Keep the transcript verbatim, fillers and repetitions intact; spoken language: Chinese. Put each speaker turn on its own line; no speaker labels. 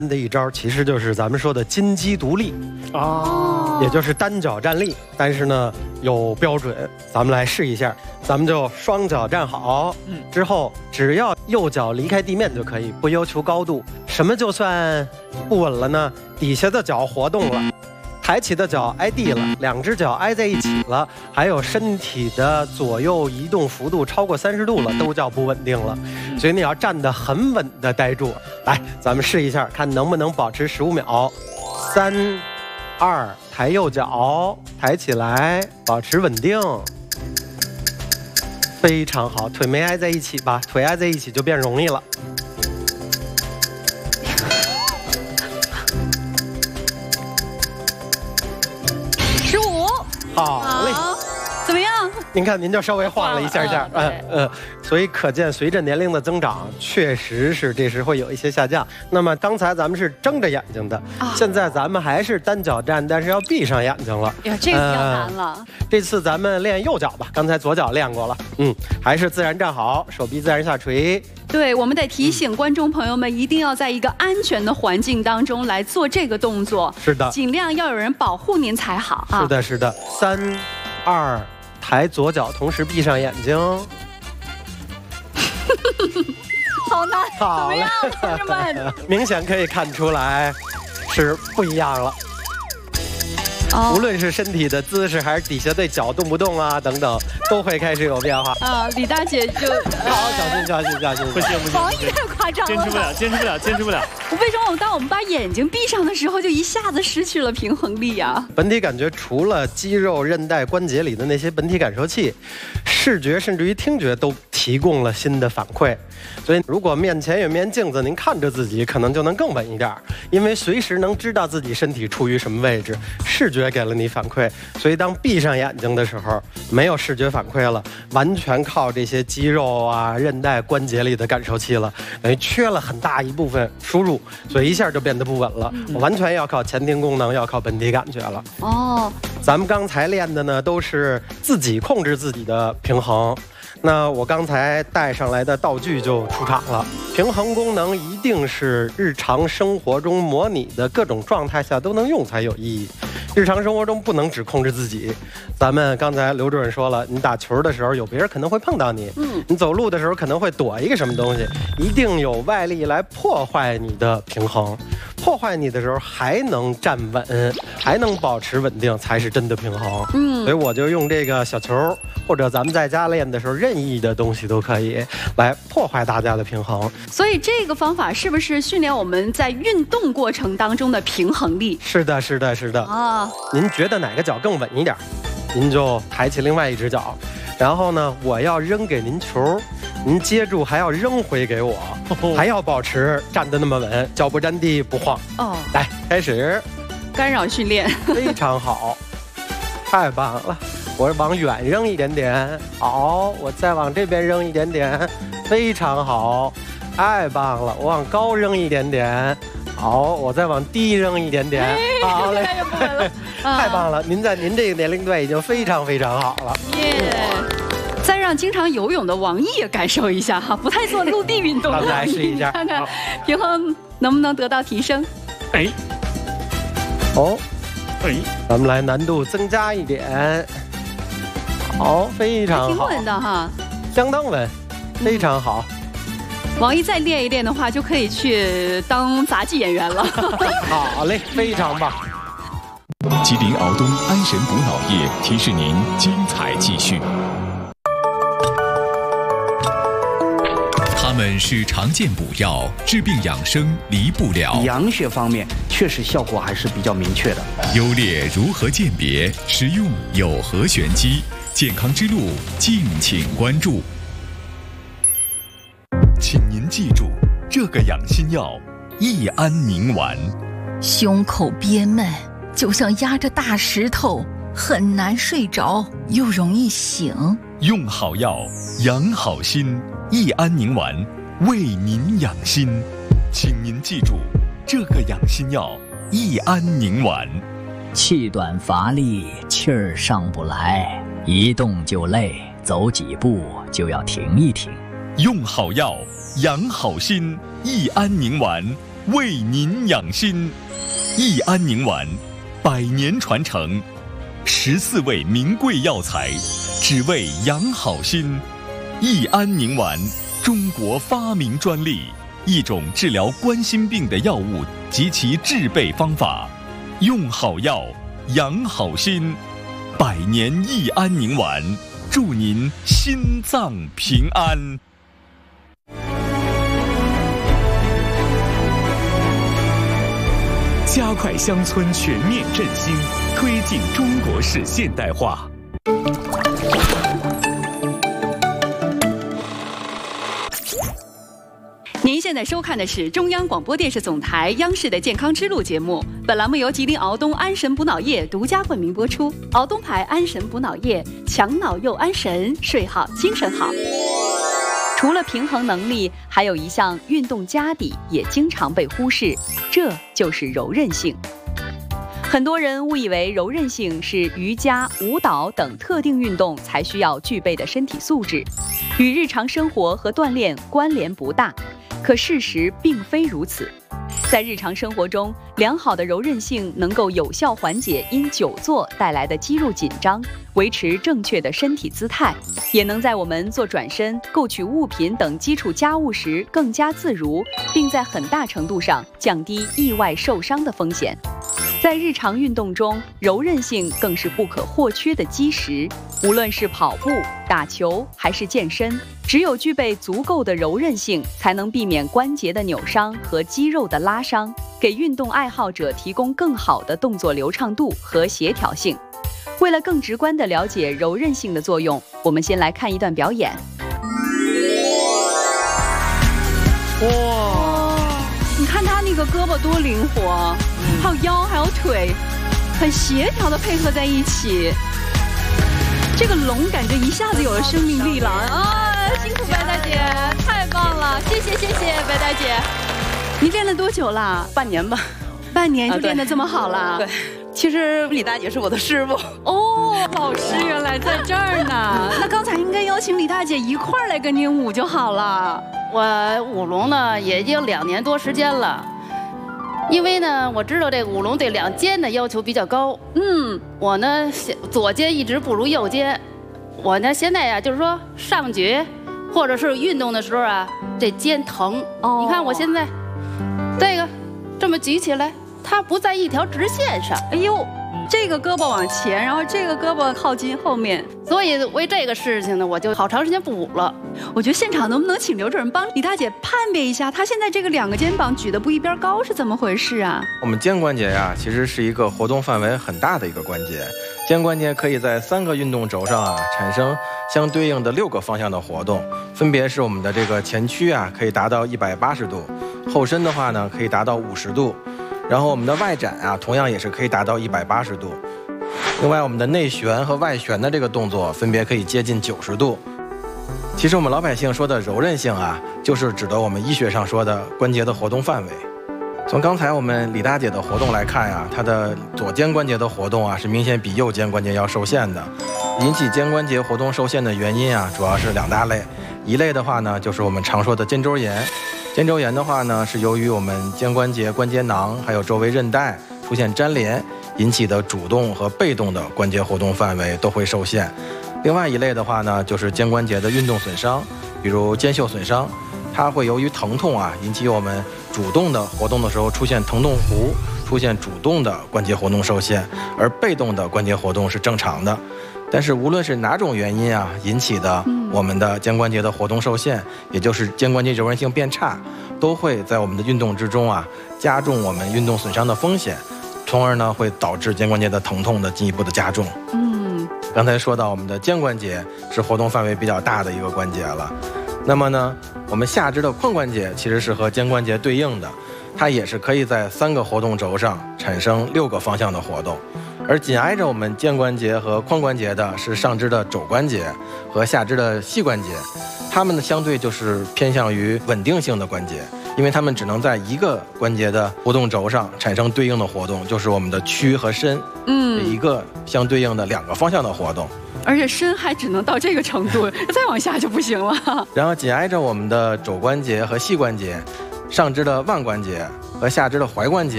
的一招其实就是咱们说的金鸡独立
哦，
也就是单脚站立，但是呢有标准，咱们来试一下。咱们就双脚站好，嗯，之后只要右脚离开地面就可以，不要求高度。什么就算不稳了呢？底下的脚活动了，抬起的脚挨地了，两只脚挨在一起了，还有身体的左右移动幅度超过三十度了，都叫不稳定了。所以你要站得很稳的待住。来，咱们试一下，看能不能保持十五秒。三、二，抬右脚，抬起来，保持稳定。非常好，腿没挨在一起吧？腿挨在一起就变容易了。
十五，
好嘞，
怎么样？
您看，您就稍微晃了一下下，呃呃，所以可见随着年龄的增长，确实是这时会有一些下降。那么刚才咱们是睁着眼睛的，啊、现在咱们还是单脚站，但是要闭上眼睛了。
呀，这个比较难了、呃。
这次咱们练右脚吧，刚才左脚练过了，嗯，还是自然站好，手臂自然下垂。
对，我们得提醒观众朋友们，一定要在一个安全的环境当中来做这个动作。
是的，
尽量要有人保护您才好啊。
是的，是的。三、二，抬左脚，同时闭上眼睛。
好难，
好
怎么样，同志们？
明显可以看出来，是不一样了。哦、无论是身体的姿势，还是底下的脚动不动啊等等，都会开始有变化。
啊，李大姐就
好，小心小心小心，
不行不行，
王毅太夸张了，
坚持不了，坚持不了，坚持不了。
为什么我们当我们把眼睛闭上的时候，就一下子失去了平衡力啊？
本体感觉除了肌肉、韧带、关节里的那些本体感受器，视觉甚至于听觉都提供了新的反馈。所以，如果面前有面镜子，您看着自己，可能就能更稳一点，因为随时能知道自己身体处于什么位置，视觉给了你反馈。所以，当闭上眼睛的时候，没有视觉反馈了，完全靠这些肌肉啊、韧带、关节里的感受器了，等于缺了很大一部分输入，所以一下就变得不稳了。嗯、完全要靠前庭功能，要靠本体感觉了。哦，咱们刚才练的呢，都是自己控制自己的平衡。那我刚才带上来的道具就出场了。平衡功能一定是日常生活中模拟的各种状态下都能用才有意义。日常生活中不能只控制自己。咱们刚才刘主任说了，你打球的时候有别人可能会碰到你，嗯，你走路的时候可能会躲一个什么东西，一定有外力来破坏你的平衡。破坏你的时候还能站稳，还能保持稳定，才是真的平衡。嗯，所以我就用这个小球，或者咱们在家练的时候任意的东西都可以来破坏大家的平衡。
所以这个方法是不是训练我们在运动过程当中的平衡力？
是的，是的，是的。啊，您觉得哪个脚更稳一点，您就抬起另外一只脚。然后呢，我要扔给您球，您接住还要扔回给我，还要保持站得那么稳，脚不沾地不晃。哦，来开始，
干扰训练，
非常好，太棒了。我往远扔一点点，好，我再往这边扔一点点，非常好，太棒了。我往高扔一点点，好，我再往低扔一点点，好嘞，太棒了！您在您这个年龄段已经非常非常好了。耶！
再让经常游泳的王毅也感受一下哈，不太做陆地运动的，
咱们来试一下，
看看平衡能不能得到提升。
哎，
哦，哎，咱们来难度增加一点。好，非常好，
挺稳的哈，
相当稳，非常好。
王毅再练一练的话，就可以去当杂技演员了。
好嘞，非常棒。
吉林敖东安神补脑液提示您精彩继续。它们是常见补药，治病养生离不了。
养血方面确实效果还是比较明确的。
优劣如何鉴别？使用有何玄机？健康之路，敬请关注。请您记住，这个养心药益安宁丸。
胸口憋闷，就像压着大石头，很难睡着，又容易醒。
用好药，养好心。益安宁丸为您养心，请您记住，这个养心药益安宁丸。
气短乏力，气儿上不来，一动就累，走几步就要停一停。
用好药，养好心，益安宁丸为您养心。益安宁丸，百年传承，十四味名贵药材，只为养好心。益安宁丸，中国发明专利，一种治疗冠心病的药物及其制备方法。用好药，养好心。百年益安宁丸，祝您心脏平安。
加快乡村全面振兴，推进中国式现代化。
您现在收看的是中央广播电视总台央视的健康之路节目，本栏目由吉林敖东安神补脑液独家冠名播出。敖东牌安神补脑液，强脑又安神，睡好精神好。除了平衡能力，还有一项运动家底也经常被忽视，这就是柔韧性。很多人误以为柔韧性是瑜伽、舞蹈等特定运动才需要具备的身体素质，与日常生活和锻炼关联不大。可事实并非如此。在日常生活中，良好的柔韧性能够有效缓解因久坐带来的肌肉紧张，维持正确的身体姿态，也能在我们做转身、购取物品等基础家务时更加自如，并在很大程度上降低意外受伤的风险。在日常运动中，柔韧性更是不可或缺的基石。无论是跑步、打球还是健身，只有具备足够的柔韧性，才能避免关节的扭伤和肌肉的拉伤，给运动爱好者提供更好的动作流畅度和协调性。为了更直观地了解柔韧性的作用，我们先来看一段表演。哇，你看他那个胳膊多灵活，还有腰，还有腿，很协调地配合在一起。这个龙感觉一下子有了生命力了啊！辛苦白大姐，太棒了，谢谢谢谢白大姐。您练了多久啦？
半年吧，
半年就练得这么好了？
对，其实李大姐是我的师傅
哦，老师原来在这儿呢。那刚才应该邀请李大姐一块儿来跟您舞就好了。
我舞龙呢也已经两年多时间了。因为呢，我知道这个舞龙对两肩的要求比较高。嗯，我呢左肩一直不如右肩，我呢现在呀、啊、就是说上举或者是运动的时候啊，这肩疼。哦，你看我现在这个这么举起来，它不在一条直线上。
哎呦，这个胳膊往前，然后这个胳膊靠近后面，
所以为这个事情呢，我就好长时间不舞了。
我觉得现场能不能请刘主任帮李大姐判别一下，她现在这个两个肩膀举得不一边高是怎么回事啊？
我们肩关节呀、啊，其实是一个活动范围很大的一个关节。肩关节可以在三个运动轴上啊产生相对应的六个方向的活动，分别是我们的这个前屈啊可以达到一百八十度，后伸的话呢可以达到五十度，然后我们的外展啊同样也是可以达到一百八十度。另外，我们的内旋和外旋的这个动作分别可以接近九十度。其实我们老百姓说的柔韧性啊，就是指的我们医学上说的关节的活动范围。从刚才我们李大姐的活动来看呀、啊，她的左肩关节的活动啊是明显比右肩关节要受限的。引起肩关节活动受限的原因啊，主要是两大类。一类的话呢，就是我们常说的肩周炎。肩周炎的话呢，是由于我们肩关节、关节囊还有周围韧带出现粘连引起的主动和被动的关节活动范围都会受限。另外一类的话呢，就是肩关节的运动损伤，比如肩袖损伤，它会由于疼痛啊引起我们主动的活动的时候出现疼痛弧，出现主动的关节活动受限，而被动的关节活动是正常的。但是无论是哪种原因啊引起的我们的肩关节的活动受限，也就是肩关节柔韧性变差，都会在我们的运动之中啊加重我们运动损伤的风险，从而呢会导致肩关节的疼痛的进一步的加重。嗯，刚才说到我们的肩关节是活动范围比较大的一个关节了，那么呢我们下肢的髋关节其实是和肩关节对应的，它也是可以在三个活动轴上产生六个方向的活动。而紧挨着我们肩关节和髋关节的是上肢的肘关节和下肢的膝关节，它们呢相对就是偏向于稳定性的关节，因为它们只能在一个关节的活动轴上产生对应的活动，就是我们的屈和伸，嗯，一个相对应的两个方向的活动。
而且伸还只能到这个程度，再往下就不行了。
然后紧挨着我们的肘关节和膝关节，上肢的腕关节和下肢的踝关节